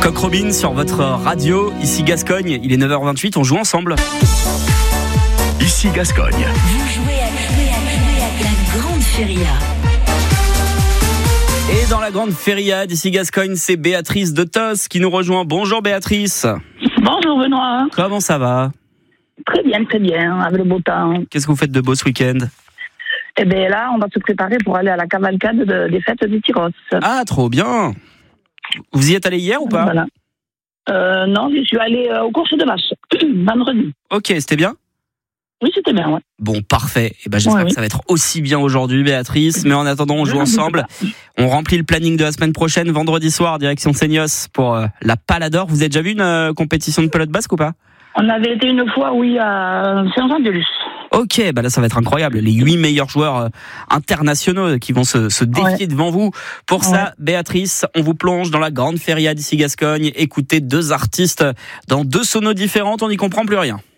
Coq Robin sur votre radio, ici Gascogne, il est 9h28, on joue ensemble. Ici Gascogne. Vous jouez à la Grande Feria. Et dans la Grande Feria d'ici Gascogne, c'est Béatrice de Tos qui nous rejoint. Bonjour Béatrice. Bonjour Benoît. Comment ça va ? Très bien, avec le beau temps. Qu'est-ce que vous faites de beau ce week-end ? Eh bien là, on va se préparer pour aller à la cavalcade des fêtes du Tyros. Ah, trop bien. Vous y êtes allé hier ou pas ? Voilà. Non, je suis allée aux courses de vaches, vendredi. Ok, c'était bien ? Oui, c'était bien, ouais. Bon, parfait. Et j'espère que ça va être aussi bien aujourd'hui, Béatrice. Mais en attendant, on joue ensemble. On remplit le planning de la semaine prochaine, vendredi soir, direction Seignos pour la Palador. Vous avez déjà vu une compétition de pelote basque ou pas ? On avait été une fois, oui, à Saint-Jean-de-Luz. Ok, là ça va être incroyable. Les 8 meilleurs joueurs internationaux qui vont se défier devant vous. Pour ça, Béatrice, on vous plonge dans la Grande Feria d'ici Gascogne. Écoutez 2 artistes dans 2 sonos différentes, on n'y comprend plus rien.